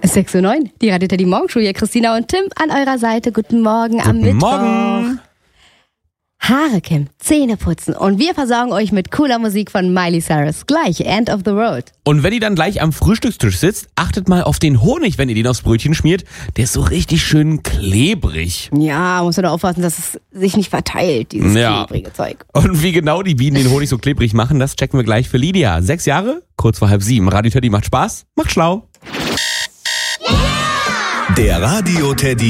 6:09 Uhr, die Radio Teddy Morgenshow. Hier Christina und Tim an eurer Seite. Guten Morgen am Mittwoch. Morgen. Haare kämmen, Zähne putzen und wir versorgen euch mit cooler Musik von Miley Cyrus. Gleich End of the Road. Und wenn ihr dann gleich am Frühstückstisch sitzt, achtet mal auf den Honig, wenn ihr den aufs Brötchen schmiert. Der ist so richtig schön klebrig. Ja, muss man doch aufpassen, dass es sich nicht verteilt, dieses klebrige Zeug. Und wie genau die Bienen den Honig so klebrig machen, das checken wir gleich für Lydia. 6 Jahre, kurz vor 6:30. Radio Teddy macht Spaß, macht schlau. Der Radio Teddy